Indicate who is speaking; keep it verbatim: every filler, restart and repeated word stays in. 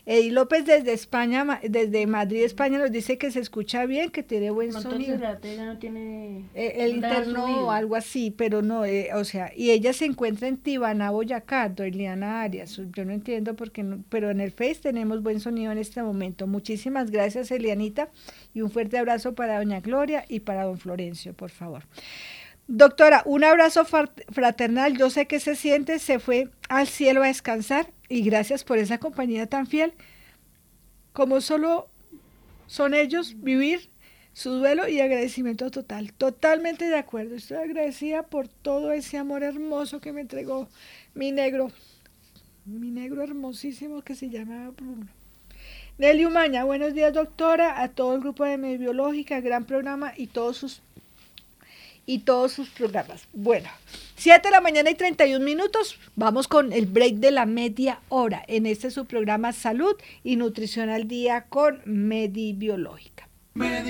Speaker 1: Edi López desde España, ma- desde Madrid, España, nos dice que se escucha bien, que tiene buen
Speaker 2: No,
Speaker 1: sonido.
Speaker 2: entonces la tela no tiene,
Speaker 1: Eh, el
Speaker 2: no la ha
Speaker 1: interno o
Speaker 2: subido.
Speaker 1: algo así, pero no, eh, o sea, y ella se encuentra en Tibaná, Boyacá, Doiliana Arias. Yo no entiendo por qué no, pero en el Face tenemos buen sonido en este momento. Muchísimas gracias, Elianita, y un fuerte abrazo para doña Gloria y para don Florencio, por favor. Doctora, un abrazo fraternal, yo sé que se siente, se fue al cielo a descansar y gracias por esa compañía tan fiel, como solo son ellos, vivir su duelo y agradecimiento total. Totalmente de acuerdo, estoy agradecida por todo ese amor hermoso que me entregó mi negro, mi negro hermosísimo que se llama Bruno. Nelly Umaña, buenos días doctora, a todo el grupo de Medbiológica, gran programa y todos sus y todos sus programas. Bueno, siete de la mañana y treinta y un minutos, vamos con el break de la media hora en este su programa Salud y Nutrición al Día con Medibiológica.